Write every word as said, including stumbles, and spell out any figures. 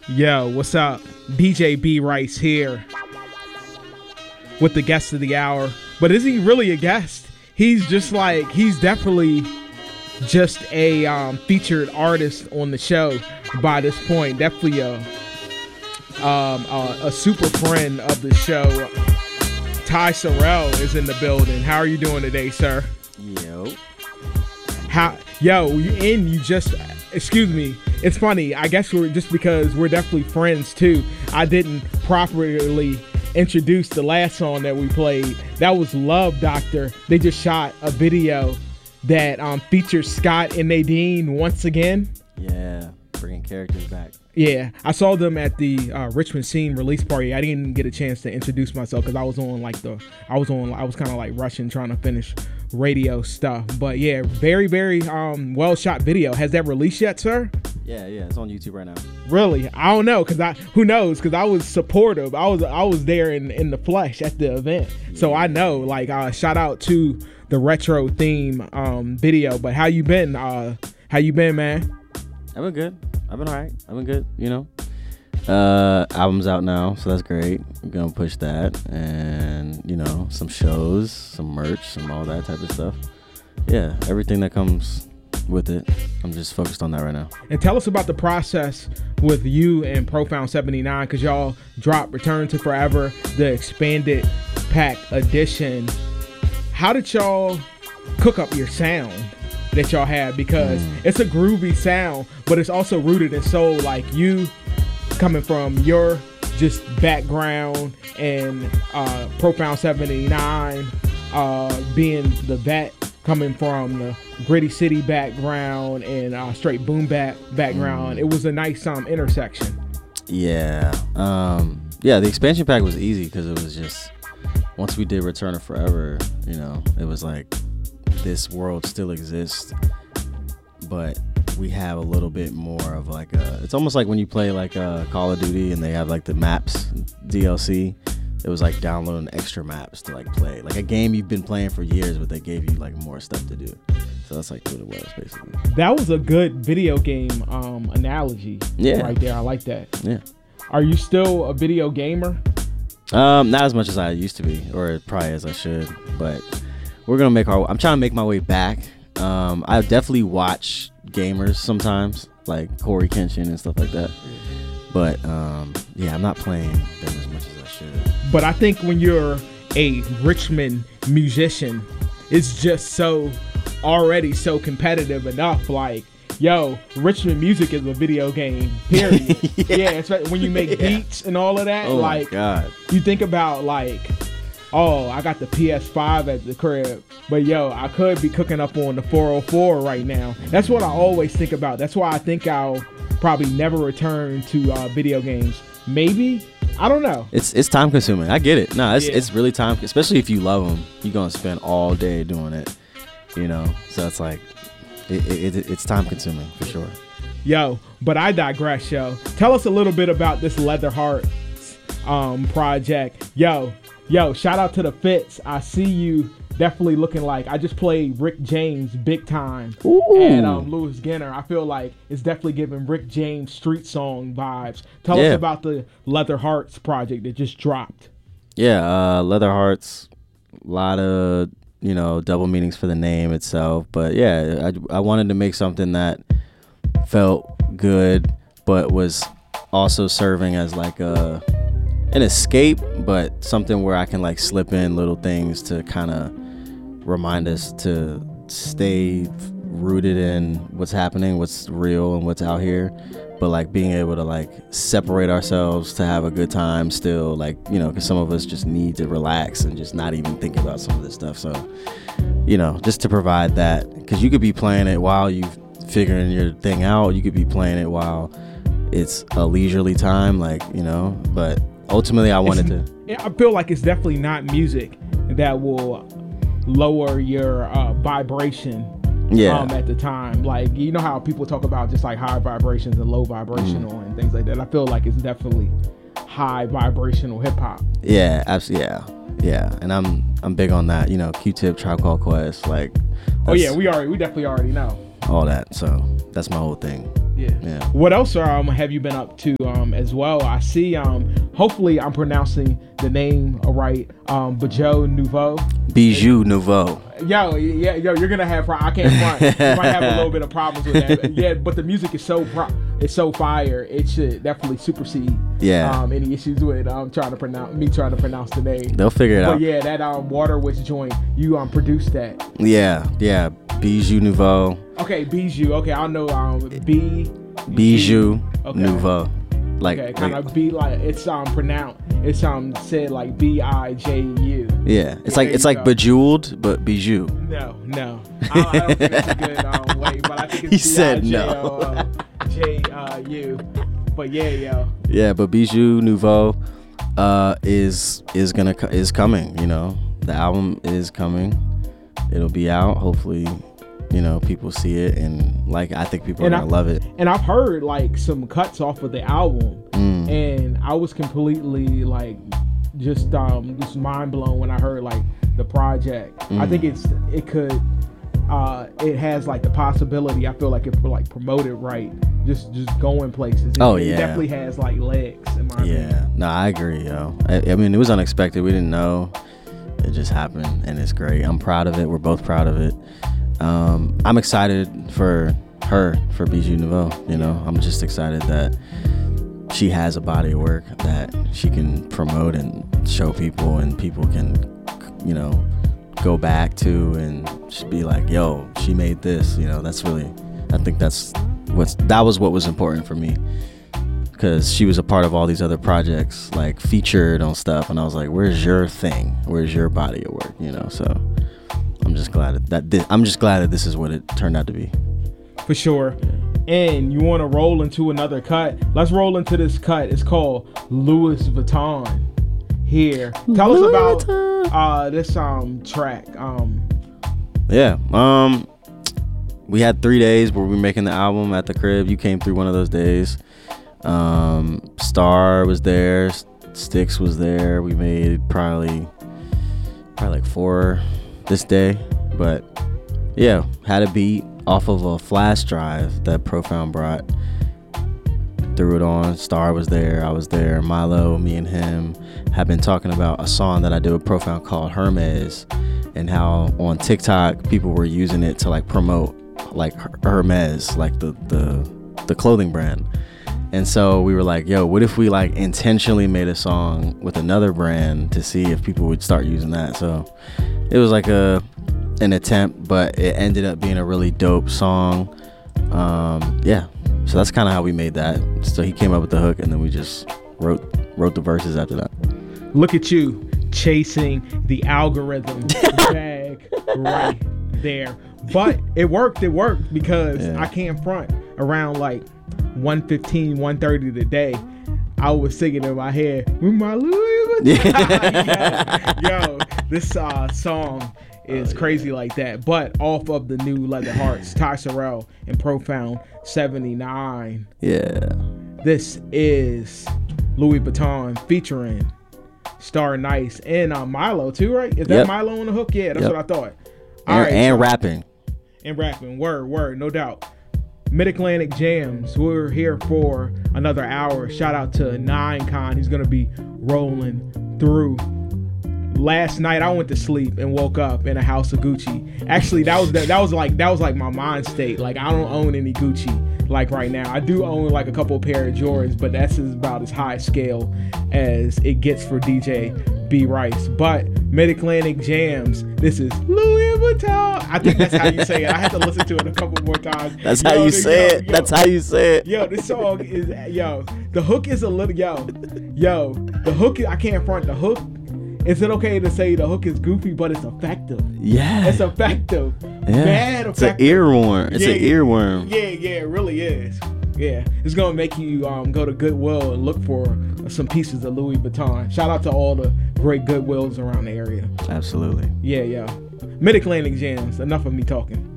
Yo, what's up? D J B Rice here with the guest of the hour. But is he really a guest? He's just like, he's definitely just a um, featured artist on the show by this point. Definitely a, um, a, a super friend of the show. Ty Sorrell is in the building. How are you doing today, sir? Yo. How, yo, you in, you just, excuse me. It's funny. I guess we're just because we're definitely friends too. I didn't properly introduce the last song that we played. That was Love Doctor. They just shot a video that um, features Scott and Nadine once again. Yeah, bringing characters back. Yeah, I saw them at the uh, Richmond Scene release party. I didn't get a chance to introduce myself because I was on like the, I was on, I was kind of like rushing, trying to finish radio stuff. But yeah, very, very um, well shot video. Has that released yet, sir? Yeah, yeah, it's on YouTube right now. Really? I don't know, cause I who knows? Cause I was supportive. I was I was there in, in the flesh at the event, yeah. So I know. Like, uh, shout out to the retro theme um, video. But how you been? Uh, how you been, man? I've been good. I've been alright. I've been good. You know, uh, album's out now, so that's great. We're gonna push that, and you know, some shows, some merch, some all that type of stuff. Yeah, everything that comes with it. I'm just focused on that right now. And tell us about the process with you and Profound seventy-nine, because y'all dropped Return to Forever, the expanded pack edition. How did y'all cook up your sound that y'all had? Because mm. it's a groovy sound, but it's also rooted in soul. Like, you coming from your just background and uh, Profound seventy-nine uh, being the vet, coming from the gritty city background and uh, straight boom bap background. Mm. It was a nice um, intersection. Yeah. Um, yeah, the expansion pack was easy because it was just, once we did Return to Forever, you know, it was like, this world still exists, but we have a little bit more of like a, it's almost like when you play like a Call of Duty and they have like the maps D L C. It was like downloading extra maps to like play, like a game you've been playing for years, but they gave you like more stuff to do. So that's like what it was basically. That was a good video game um, analogy. Yeah, right there. I like that. Yeah. Are you still a video gamer? Um, not as much as I used to be, or probably as I should. But we're gonna make our. I'm trying to make my way back. Um, I definitely watch gamers sometimes, like Corey Kenshin and stuff like that. But um, yeah, I'm not playing them as much as I should. But I think when you're a Richmond musician, it's just so already so competitive enough. Like, yo, Richmond music is a video game, period. yeah, yeah, especially when you make yeah. beats and all of that. Oh like, my God. You think about like, oh, I got the P S five at the crib, but yo, I could be cooking up on the four oh four right now. That's what I always think about. That's why I think I'll probably never return to uh, video games. Maybe. I don't know. It's it's time consuming. I get it. No, it's yeah. it's really time, especially if you love them. You're gonna spend all day doing it, you know. So it's like it, it, it it's time consuming for sure. Yo, but I digress, yo. Tell us a little bit about this Leather Hearts um, project. Yo, yo, shout out to the Fits. I see you definitely looking like, I just played Rick James big time Ooh. at um, Lewis Ginner. I feel like it's definitely giving Rick James street song vibes. Tell yeah. us about the Leather Hearts project that just dropped. Yeah, uh, Leather Hearts, a lot of, you know, double meanings for the name itself. But yeah, I, I wanted to make something that felt good, but was also serving as like a an escape, but something where I can like slip in little things to kind of remind us to stay rooted in what's happening, what's real and what's out here, but like being able to like separate ourselves to have a good time still, like, you know, because some of us just need to relax and just not even think about some of this stuff. So, you know, just to provide that, because you could be playing it while you figuring your thing out, you could be playing it while it's a leisurely time, like, you know, but ultimately I wanted it's, to I feel like it's definitely not music that will lower your uh, vibration yeah. um, at the time. Like, you know how people talk about just like high vibrations and low vibrational mm. and things like that. I feel like it's definitely high vibrational hip hop. Yeah, absolutely. Yeah, yeah. And I'm I'm big on that. You know, Q-Tip, Tribe Called Quest, like. Oh yeah, we already we definitely already know all that. So that's my whole thing. Yeah. Yeah. What else um have you been up to um as well? I see um hopefully I'm pronouncing the name right. Um Bijou Nouveau. Bijou Nouveau. Yo, yeah, yo, you're gonna have. I can't front. You might have a little bit of problems with that. Yeah, but the music is so pro- it's so fire. It should definitely supersede. Yeah. Um, any issues with um trying to pronounce me trying to pronounce the name. They'll figure it But out. yeah, that um Water Witch joint. You um produced that. Yeah, yeah. Bijou Nouveau. Okay, Bijou. Okay, I know um B. Bijou Okay. Nouveau. Like, Okay, kind like of be like it's um pronounced. It's um said like B I J U. yeah. It's Yeah, like there it's you like go. bejeweled, but bijou. No, no. I, I don't think it's a good um, way, but I think it's He said no. uh, J uh, U. But yeah, yo. Yeah, but Bijou Nouveau uh, is is gonna co- is coming. You know, the album is coming. It'll be out. Hopefully, you know, people see it and like. I think people And are I- gonna love it. And I've heard like some cuts off of the album, Mm. and I was completely like just um just mind blown when I heard like the project. I Mm. think it's it could uh it has like the possibility. I feel like if we're like promoted right, just just going places. It, Oh, it yeah. definitely has like legs in my opinion. Yeah, no, I agree, yo. I, I mean, it was unexpected. We didn't know. It just happened, and it's great. I'm proud of it. We're both proud of it. Um, I'm excited for her, for Bijou Nouveau. You know, I'm just excited that she has a body of work that she can promote and show people, and people can, you know, go back to and just be like, yo, she made this. You know, that's really, I think that's what's, that was what was important for me. Because she was a part of all these other projects, like featured on stuff, and I was like, "Where's your thing? Where's your body of work?" You know. So I'm just glad that, that thi- I'm just glad that this is what it turned out to be. For sure. And you want to roll into another cut? Let's roll into this cut. It's called Louis Vuitton. Here, tell Louis us about Vuitton. uh this um track. Um, Yeah. Um, we had three days where we were making the album at the crib. You came through one of those days. Um, Star was there. Styx was there. We made probably probably like four this day, but yeah, had a beat off of a flash drive that Profound brought. Threw it on. Star was there. I was there. Milo, me and him have been talking about a song that I did with Profound called Hermes, and how on TikTok people were using it to like promote like Hermes, like the the the clothing brand. And so we were like, yo, what if we like intentionally made a song with another brand to see if people would start using that? So it was like a an attempt, but it ended up being a really dope song. Um, yeah, so that's kind of how we made that. So he came up with the hook, and then we just wrote wrote the verses after that. look at you chasing the algorithm bag right there. But it worked. It worked because Yeah. I can't front around like one fifteen, one thirty today. I was singing in my head with my Louis Vuitton. yo, yo, this uh, song is Oh, crazy like that. But off of the new Leather Hearts, Ty Sorrell and Profound seventy-nine. Yeah. This is Louis Vuitton featuring Star Nice and uh, Milo too, right? Is that Yep. Milo on the hook? Yeah, that's Yep. what I thought. And, and so- rapping. and rapping. Word, word, no doubt. Mid-Atlantic Jams. We're here for another hour. Shout out to Nine Con. He's gonna be rolling through. Last night I went to sleep and woke up in a house of Gucci. Actually, that was that, that was like that was like my mind state. Like I don't own any Gucci like right now. I do own like a couple pair of Jordans, but that's about as high scale as it gets for D J B Rice. But Mid-Atlantic Jams. This is Louis Vuitton. I think that's how you say it. I had to listen to it a couple more times. That's Yo, how you the- say yo, it. yo. That's how you say it. Yo, this song is yo. The hook is a little yo, yo. The hook is, I can't front the hook. Is it okay to say the hook is goofy, but it's effective? Yeah. It's effective. Yeah. Mad It's an effective. earworm. It's Yeah, an earworm. Yeah, yeah, it really is. Yeah, it's gonna make you um go to Goodwill and look for some pieces of Louis Vuitton. Shout out to all the great Goodwills around the area. Absolutely. Yeah, yeah. Mid-Atlantic Jams. Enough of me talking.